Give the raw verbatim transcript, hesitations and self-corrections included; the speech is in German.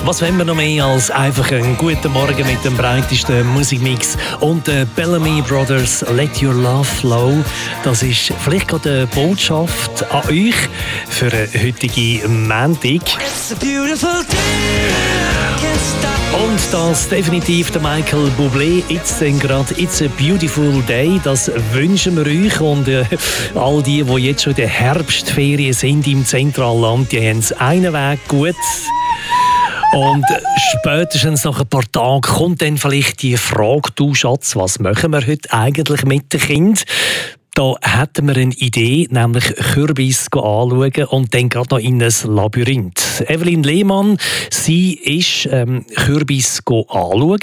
Was wollen wir noch mehr als einfach einen guten Morgen mit dem breitesten Musikmix und den Bellamy Brothers Let Your Love Flow. Das ist vielleicht gerade eine Botschaft an euch für eine heutige Montag. Und das definitiv der Michael Bublé. Jetzt gerade It's a Beautiful Day. Das wünschen wir euch. Und äh, all die, die jetzt schon in der Herbstferien sind im Zentralland, die haben es einen Weg gut. Und spätestens nach ein paar Tagen kommt dann vielleicht die Frage, du Schatz, was machen wir heute eigentlich mit den Kindern? Da hätten wir eine Idee, nämlich Kürbis anschauen und dann gerade noch in ein Labyrinth. Evelyn Lehmann, sie ist ähm, Kürbis anschauen